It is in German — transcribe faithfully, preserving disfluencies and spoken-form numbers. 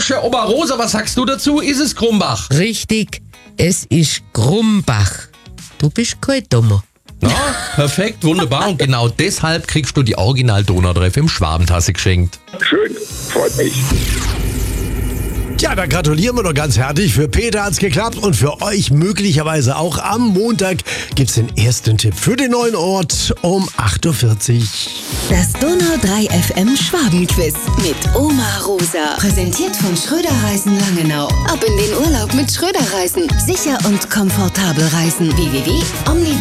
Kirsche, Oma Rosa, was sagst du dazu? Ist es Grumbach? Richtig, es ist Grumbach. Du bist kein Dummer. Ja, perfekt, wunderbar. Und genau deshalb kriegst du die Original Donau drei F M Schwabentasse geschenkt. Schön, freut mich. Ja, dann gratulieren wir doch ganz herzlich. Für Peter hat's geklappt und für euch möglicherweise auch. Am Montag gibt's den ersten Tipp für den neuen Ort um acht Uhr vierzig. Das Donau drei F M Schwabenquiz mit Oma Rosa. Präsentiert von Schröder Reisen Langenau. Ab in den Urlaub mit Schröder Reisen. Sicher und komfortabel reisen. w w w punkt omnibus